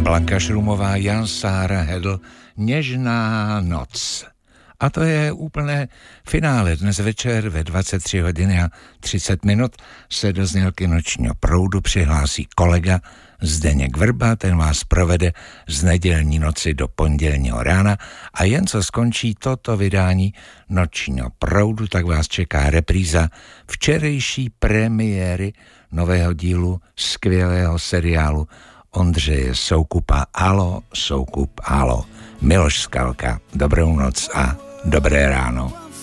Blanka Šrumová, Jan Sára Hedl, Něžná noc. A to je úplné finále. Dnes večer ve 23 hodiny a 30 minut se do znělky Nočního proudu přihlásí kolega Zdeněk Vrba, ten vás provede z nedělní noci do pondělního rána a jen co skončí toto vydání Nočního proudu, tak vás čeká repríza včerejší premiéry nového dílu skvělého seriálu Ondřeje Soukupa Alo, Soukup, Alo. Miloš Skalka, dobrou noc a dobré ráno.